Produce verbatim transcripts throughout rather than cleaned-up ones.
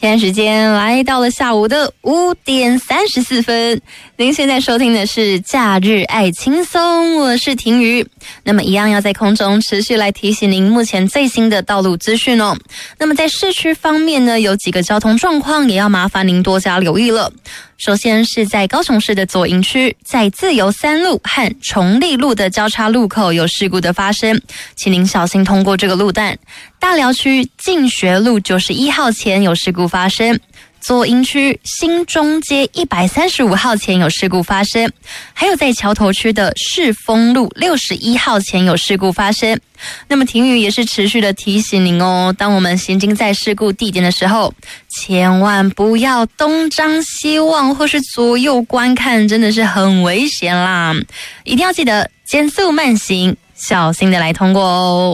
现在时间来到了下午的五点三十四分，您现在收听的是假日爱轻松，我是婷瑜。那么一样要在空中持续来提醒您目前最新的道路资讯哦。那么在市区方面呢，有几个交通状况也要麻烦您多加留意了。首先是在高雄市的左营区，在自由三路和崇利路的交叉路口有事故的发生，请您小心通过这个路段。大寮区进学路九十一号前有事故发生，左营区新中街一百三十五号前有事故发生，还有在桥头区的世丰路六十一号前有事故发生。那么婷宇也是持续的提醒您哦，当我们行经在事故地点的时候，千万不要东张西望或是左右观看，真的是很危险啦，一定要记得减速慢行，小心的来通过哦。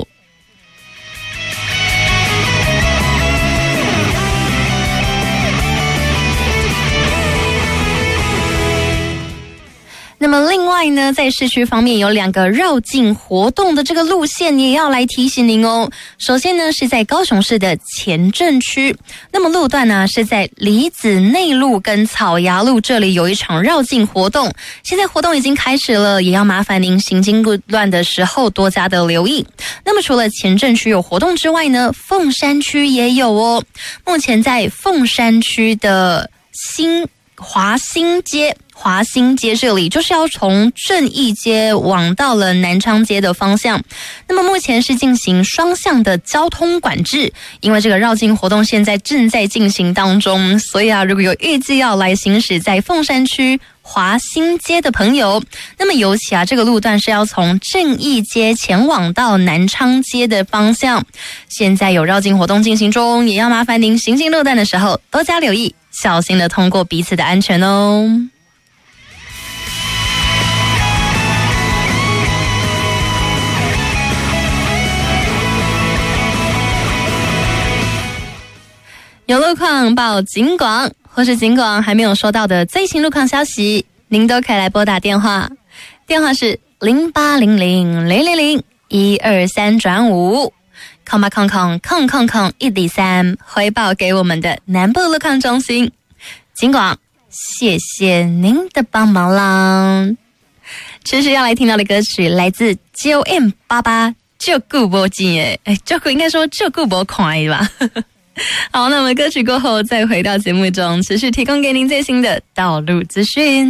那么另外呢，在市区方面有两个绕境活动的这个路线也要来提醒您哦。首先呢是在高雄市的前镇区，那么路段呢是在李子内路跟草衙路这里有一场绕境活动，现在活动已经开始了，也要麻烦您行经路段的时候多加的留意。那么除了前镇区有活动之外呢，凤山区也有哦。目前在凤山区的新华新街华新街这里，就是要从正义街往到了南昌街的方向，那么目前是进行双向的交通管制，因为这个绕境活动现在正在进行当中，所以啊，如果有预计要来行驶在凤山区华新街的朋友，那么尤其啊，这个路段是要从正义街前往到南昌街的方向，现在有绕境活动进行中，也要麻烦您行进路段的时候多加留意，小心的通过彼此的安全哦。有路况报警广，或是警广还没有收到的最新路况消息，您都可以来拨打电话，电话是零八零零零零零一二三转五，空八空空空空空一零三，回报给我们的南部路况中心。警广，谢谢您的帮忙啦。持续要来听到的歌曲来自 九 M 八八，就顾不见诶，哎，就顾应该说就顾不快吧。好，那我们歌曲过后再回到节目中，持续提供给您最新的道路资讯。